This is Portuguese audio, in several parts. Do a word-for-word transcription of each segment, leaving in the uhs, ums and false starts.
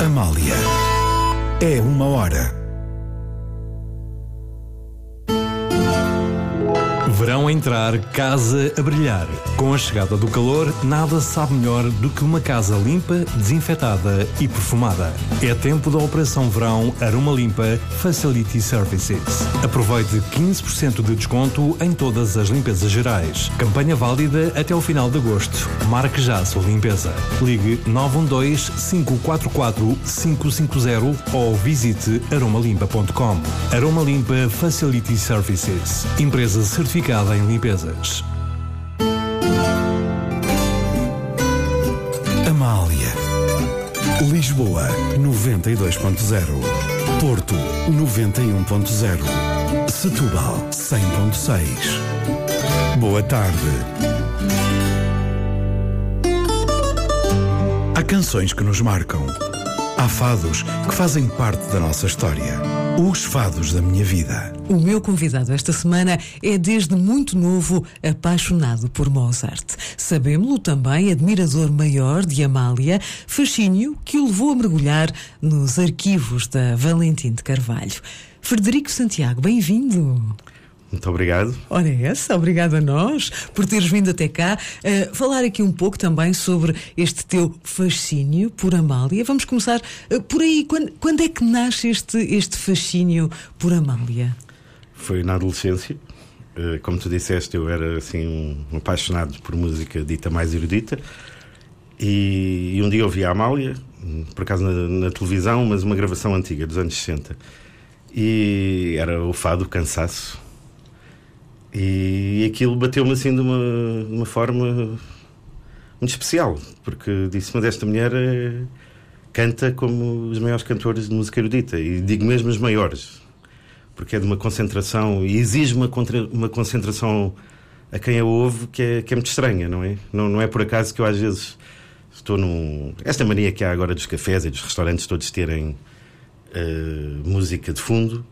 Amália. É uma hora. Verão a entrar, casa a brilhar. Com a chegada do calor, nada se sabe melhor do que uma casa limpa, desinfetada e perfumada. É tempo da Operação Verão Aroma Limpa Facility Services. Aproveite quinze por cento de desconto em todas as limpezas gerais. Campanha válida até o final de agosto. Marque já a sua limpeza. Ligue nove um dois, cinco quatro quatro, cinco cinco zero ou visite aroma limpa ponto com. Aroma Limpa Facility Services. Empresa certificada em limpezas. Amália. Lisboa noventa e dois ponto zero. Porto noventa e um ponto zero. Setúbal cem ponto seis. Boa tarde. Há canções que nos marcam. Há fados que fazem parte da nossa história. Os fados da minha vida. O meu convidado esta semana é desde muito novo apaixonado por Mozart. Sabemos-lo também admirador maior de Amália, fascínio que o levou a mergulhar nos arquivos da Valentim de Carvalho. Frederico Santiago, bem-vindo. Muito obrigado. Ora essa, obrigado a nós por teres vindo até cá uh, falar aqui um pouco também sobre este teu fascínio por Amália. Vamos começar uh, por aí. Quando, quando é que nasce este, este fascínio por Amália? Foi na adolescência. Uh, como tu disseste, eu era assim um, um apaixonado por música dita mais erudita. E, e um dia ouvi a Amália, por acaso na, na televisão, mas uma gravação antiga, dos anos sessenta. E era o fado Cansaço. E aquilo bateu-me assim de uma, de uma forma muito especial, porque disse, mas esta mulher é, canta como os maiores cantores de música erudita, e digo mesmo os maiores, porque é de uma concentração, e exige uma, uma concentração a quem a ouve que é, que é muito estranha, não é? Não, não é por acaso que eu às vezes estou num... Esta mania que há agora dos cafés e dos restaurantes todos terem uh, música de fundo.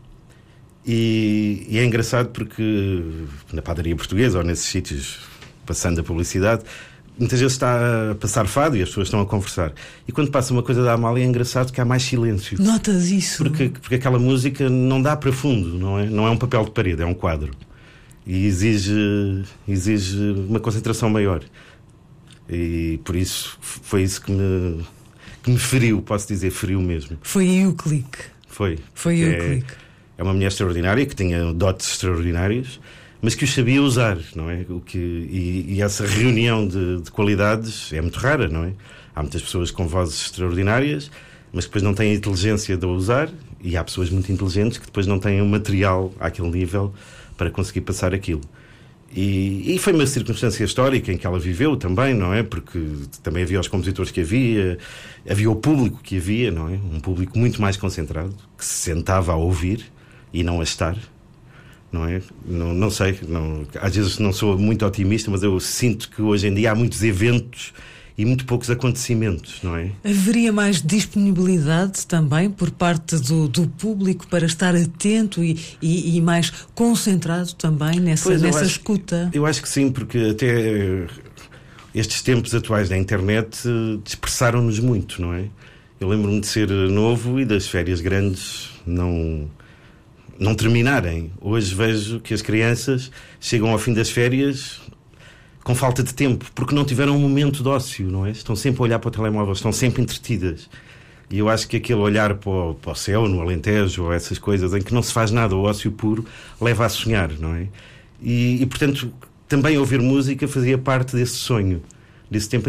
E, e é engraçado porque na padaria portuguesa ou nesses sítios, passando a publicidade, muitas vezes está a passar fado e as pessoas estão a conversar. E quando passa uma coisa da Amália é engraçado que há mais silêncio. Notas isso? Porque, porque aquela música não dá para fundo, não é? Não é um papel de parede, é um quadro. E exige, exige uma concentração maior. E por isso foi isso que me, que me feriu, posso dizer, feriu mesmo. Foi aí o clique. Foi. Foi aí é, o clique. É uma mulher extraordinária, que tinha dotes extraordinários, mas que os sabia usar, não é? O que, e, e essa reunião de, de qualidades é muito rara, não é? Há muitas pessoas com vozes extraordinárias, mas que depois não têm a inteligência de a usar, e há pessoas muito inteligentes que depois não têm o material àquele nível para conseguir passar aquilo. E, e foi uma circunstância histórica em que ela viveu também, não é? Porque também havia os compositores que havia, havia o público que havia, não é? Um público muito mais concentrado, que se sentava a ouvir e não a estar, não é? Não, não sei, não, às vezes não sou muito otimista, mas eu sinto que hoje em dia há muitos eventos e muito poucos acontecimentos, não é? Haveria mais disponibilidade também por parte do, do público para estar atento e, e, e mais concentrado também nessa, pois, nessa eu acho, escuta? Eu acho que sim, porque até estes tempos atuais da internet dispersaram-nos muito, não é? Eu lembro-me de ser novo e das férias grandes não... não terminarem. Hoje vejo que as crianças chegam ao fim das férias com falta de tempo, porque não tiveram um momento de ócio, não é? Estão sempre a olhar para o telemóvel, estão sempre entretidas. E eu acho que aquele olhar para o, para o céu, no Alentejo, ou essas coisas em que não se faz nada, o ócio puro, leva a sonhar, não é? E, e portanto, também ouvir música fazia parte desse sonho, desse tempo